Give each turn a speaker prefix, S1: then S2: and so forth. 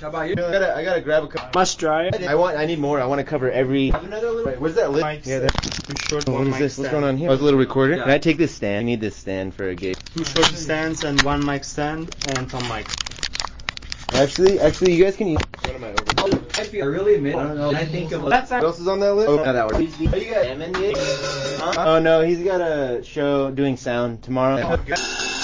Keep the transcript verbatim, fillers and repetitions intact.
S1: How about you?
S2: I gotta, I gotta grab a cup.
S3: Must dry.
S2: I want, I need more. I want to cover every. Have another little. Wait, where's that lid?
S4: Mic
S2: Yeah,
S4: stand.
S2: there.
S4: Too short
S2: What
S4: one
S2: is
S4: mic
S2: this? What's
S4: stand.
S2: going on here? Oh, it's a little recorder.
S1: Yeah.
S2: Can I take this stand? I need this stand for a gig.
S4: Two short stands and one mic stand and some mic.
S2: Actually, actually, you guys can use one of my over.
S1: I feel I really admit. I don't know. I think of
S2: What else is on that list? Oh, no, that one. Oh, you got Emin yet? Huh? Oh no, he's got a show doing sound tomorrow.